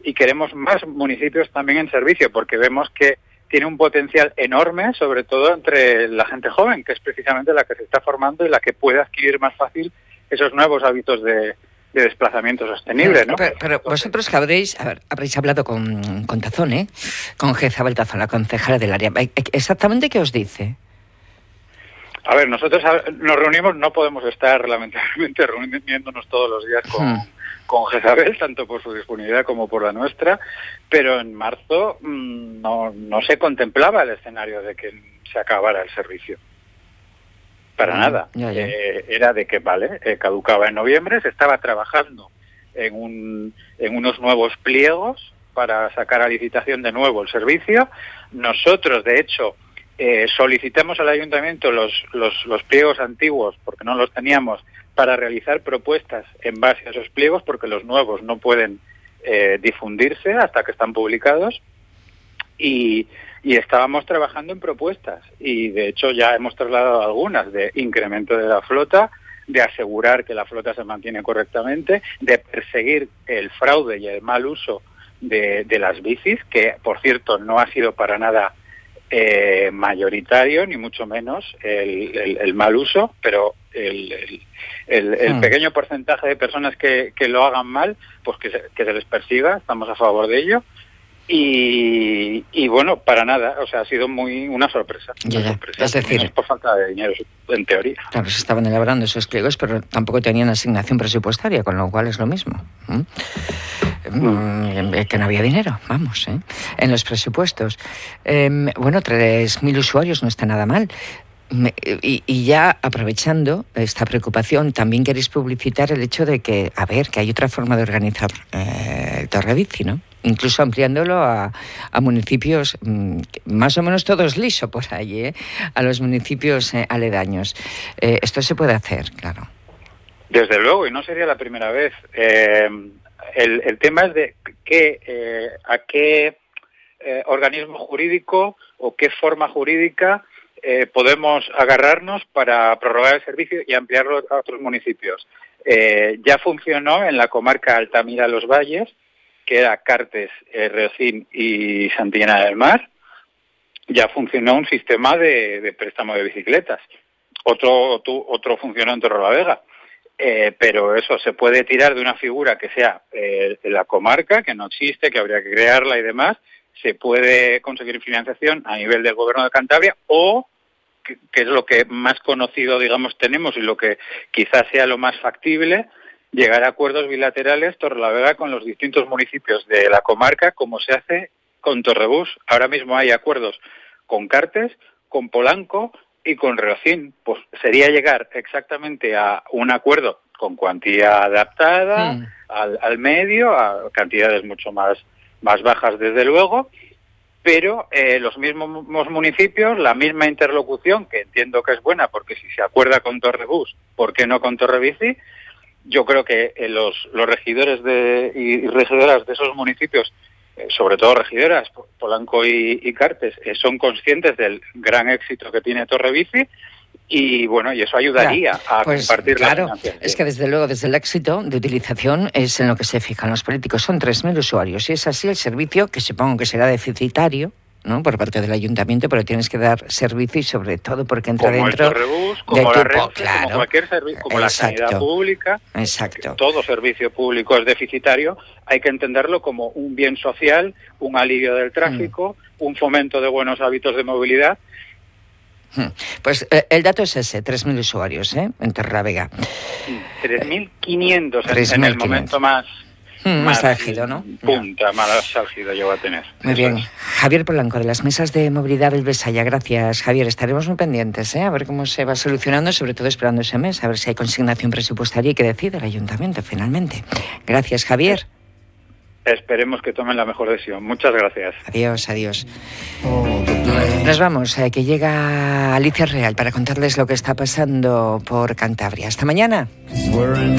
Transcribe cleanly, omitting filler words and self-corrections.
y queremos más municipios también en servicio, porque vemos que tiene un potencial enorme, sobre todo entre la gente joven, que es precisamente la que se está formando y la que puede adquirir más fácil esos nuevos hábitos de desplazamiento sostenible, ¿no? Pero vosotros que habréis hablado con Tazón, con Jezabel Tazón, la concejala del área. ¿Exactamente qué os dice? A ver, nosotros nos reunimos, no podemos estar lamentablemente reuniéndonos todos los días con Jezabel, tanto por su disponibilidad como por la nuestra, pero en marzo no se contemplaba el escenario de que se acabara el servicio. Para nada. Ya. Era de que, caducaba en noviembre, se estaba trabajando en unos nuevos pliegos para sacar a licitación de nuevo el servicio. Nosotros, de hecho, solicitamos al ayuntamiento los pliegos antiguos, porque no los teníamos, para realizar propuestas en base a esos pliegos, porque los nuevos no pueden difundirse hasta que están publicados. Y estábamos trabajando en propuestas y de hecho ya hemos trasladado algunas de incremento de la flota, de asegurar que la flota se mantiene correctamente, de perseguir el fraude y el mal uso de las bicis, que por cierto no ha sido para nada mayoritario, ni mucho menos el mal uso, pero el pequeño porcentaje de personas que lo hagan mal, pues que se les persiga, estamos a favor de ello. Y bueno, para nada, o sea, ha sido una sorpresa. Es decir, no es por falta de dinero, en teoría. Claro, se estaban elaborando esos pliegos, pero tampoco tenían asignación presupuestaria, con lo cual es lo mismo. Que no había dinero, en los presupuestos. 3.000 usuarios no está nada mal. Y ya aprovechando esta preocupación, también queréis publicitar el hecho de que hay otra forma de organizar el Torrebici, ¿no? Incluso ampliándolo a municipios más o menos todos liso por ahí, a los municipios aledaños. Esto se puede hacer, claro. Desde luego, y no sería la primera vez. El tema es de a qué organismo jurídico o qué forma jurídica podemos agarrarnos para prorrogar el servicio y ampliarlo a otros municipios. Ya funcionó en la comarca Altamira-Los Valles, que era Cartes, Reocín y Santillana del Mar. Ya funcionó un sistema de préstamo de bicicletas. Otro funcionó en Torrelavega. Pero eso se puede tirar de una figura que sea la comarca, que no existe, que habría que crearla y demás. Se puede conseguir financiación a nivel del Gobierno de Cantabria o, que es lo que más conocido, digamos, tenemos y lo que quizás sea lo más factible, llegar a acuerdos bilaterales Torrelavega con los distintos municipios de la comarca, como se hace con Torrebús. Ahora mismo hay acuerdos con Cartes, con Polanco y con Reocín. Pues sería llegar exactamente a un acuerdo con cuantía adaptada al medio, a cantidades mucho más bajas desde luego, pero los mismos municipios, la misma interlocución, que entiendo que es buena, porque si se acuerda con Torrebús, ¿por qué no con Torrebici? Yo creo que los regidores y regidoras de esos municipios, sobre todo regidoras, Polanco y Cartes, son conscientes del gran éxito que tiene Torrebici y eso ayudaría a compartir la financiación. Es que desde luego, desde el éxito de utilización es en lo que se fijan los políticos. Son 3.000 usuarios y es así el servicio, que supongo que será deficitario, ¿no?, por parte del ayuntamiento, pero tienes que dar servicio y sobre todo porque entra como dentro el Torrebús, como la Renfe, como cualquier servicio, como la sanidad pública. Exacto. Todo servicio público es deficitario. Hay que entenderlo como un bien social, un alivio del tráfico, un fomento de buenos hábitos de movilidad. Pues el dato es ese, 3.000 usuarios, en Torrelavega. 3.500 en el momento más álgido, ¿no? Más álgido yo voy a tener. Muy bien. Javier Polanco, de las mesas de movilidad del Besaya. Gracias, Javier. Estaremos muy pendientes, a ver cómo se va solucionando, sobre todo esperando ese mes, a ver si hay consignación presupuestaria y que decide el ayuntamiento finalmente. Gracias, Javier. Esperemos que tomen la mejor decisión. Muchas gracias. Adiós. Nos vamos, que llega Alicia Real para contarles lo que está pasando por Cantabria. Hasta mañana.